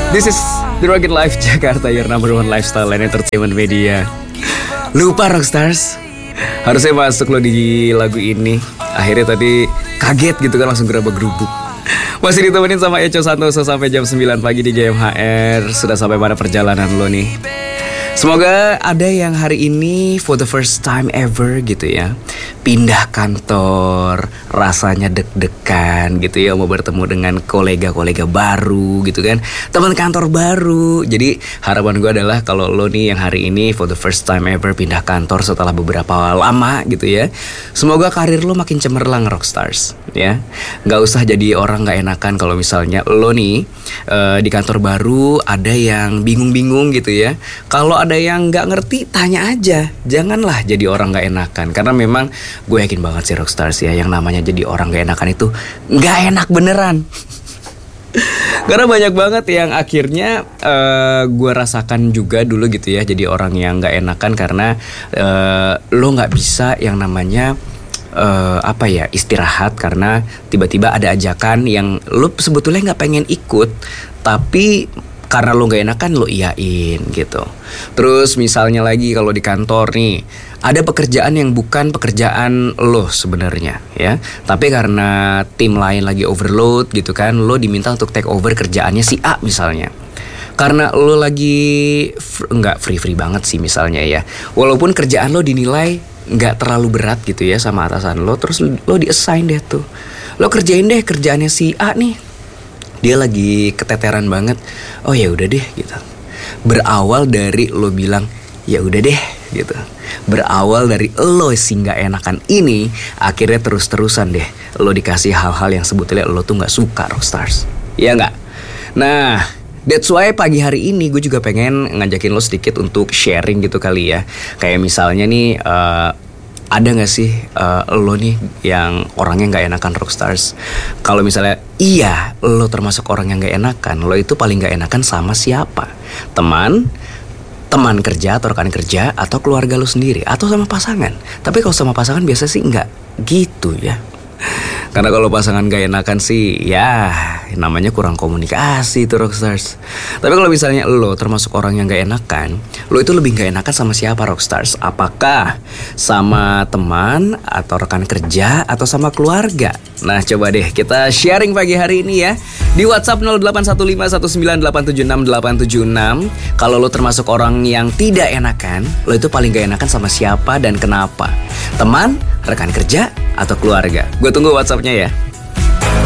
This is The Rocket Life Jakarta, your number one lifestyle and entertainment media. Lupa Rockstars, harusnya masuk lo di lagu ini. Akhirnya tadi kaget gitu kan, langsung gerabak-gerubuk. Masih ditemenin sama Eco Santoso sampai jam 9 pagi di GMHR. Sudah sampai pada perjalanan lo nih. Semoga ada yang hari ini for the first time ever gitu ya, pindah kantor, rasanya deg-degan gitu ya, mau bertemu dengan kolega-kolega baru gitu kan, teman kantor baru. Jadi harapan gue adalah kalau lo nih yang hari ini for the first time ever pindah kantor setelah beberapa lama gitu ya, semoga karir lo makin cemerlang Rockstars ya. Gak usah jadi orang gak enakan kalau misalnya lo nih di kantor baru ada yang bingung-bingung gitu ya. Kalau ada yang gak ngerti, tanya aja. Janganlah jadi orang gak enakan. Karena memang gue yakin banget sih Rockstars ya, yang namanya jadi orang gak enakan itu gak enak beneran. Karena banyak banget yang akhirnya gue rasakan juga dulu gitu ya, jadi orang yang gak enakan karena lo gak bisa yang namanya istirahat karena tiba-tiba ada ajakan yang lo sebetulnya gak pengen ikut, tapi karena lo gak enakan lo iyain gitu. Terus misalnya lagi kalau di kantor nih, ada pekerjaan yang bukan pekerjaan lo sebenarnya ya, tapi karena tim lain lagi overload gitu kan, lo diminta untuk take over kerjaannya si A misalnya. Karena lo lagi nggak free banget sih misalnya ya, walaupun kerjaan lo dinilai nggak terlalu berat gitu ya sama atasan lo, terus lo di-assign deh tuh, lo kerjain deh kerjaannya si A nih, dia lagi keteteran banget. Oh ya udah deh gitu. Berawal dari lo bilang ya udah deh gitu. Berawal dari lo sih nggak enakan ini, akhirnya terus-terusan deh lo dikasih hal-hal yang sebetulnya lo tuh nggak suka Rockstars. Iya nggak? Nah, that's why pagi hari ini gue juga pengen ngajakin lo sedikit untuk sharing gitu kali ya. Kayak misalnya nih, ada gak sih lo nih yang orangnya gak enakan Rockstars? Kalau misalnya iya, lo termasuk orang yang gak enakan, lo itu paling gak enakan sama siapa? Teman kerja atau rekan kerja, atau keluarga lo sendiri, atau sama pasangan. Tapi kalau sama pasangan biasa sih gak gitu ya. Karena kalau pasangan gak enakan sih, ya namanya kurang komunikasi tuh Rockstars. Tapi kalau misalnya lo termasuk orang yang gak enakan, lo itu lebih gak enakan sama siapa Rockstars? Apakah sama teman atau rekan kerja atau sama keluarga? Nah coba deh kita sharing pagi hari ini ya di WhatsApp 081519876876. Kalau lo termasuk orang yang tidak enakan, lo itu paling gak enakan sama siapa dan kenapa? Teman, rekan kerja, atau keluarga? Gue tunggu WhatsAppnya ya.